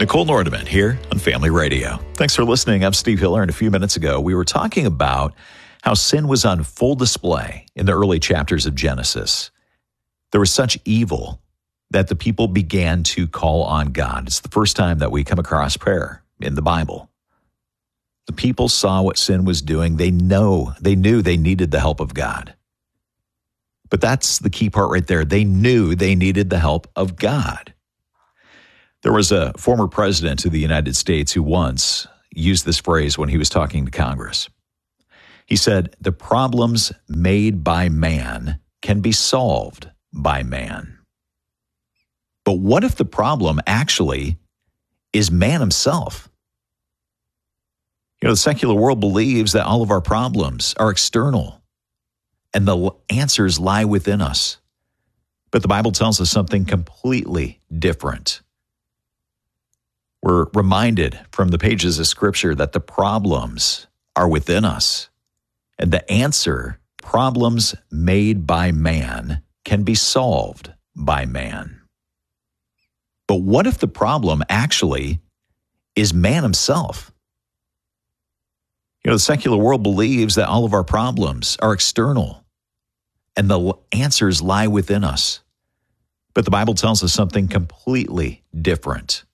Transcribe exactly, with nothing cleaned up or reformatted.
Nicole Nordeman here on Family Radio. Thanks for listening. I'm Steve Hiller, and a few minutes ago, we were talking about how sin was on full display in the early chapters of Genesis. There was such evil that the people began to call on God. It's the first time that we come across prayer in the Bible. The people saw what sin was doing. They know, they knew they needed the help of God. But that's the key part right there. They knew they needed the help of God. There was a former president of the United States who once used this phrase when he was talking to Congress. He said, "The problems made by man can be solved by man." But what if the problem actually is man himself? You know, the secular world believes that all of our problems are external and the answers lie within us. But the Bible tells us something completely different. We're reminded from the pages of Scripture that the problems are within us. And the answer, problems made by man, can be solved by man. But what if the problem actually is man himself? You know, the secular world believes that all of our problems are external and the answers lie within us. But the Bible tells us something completely different.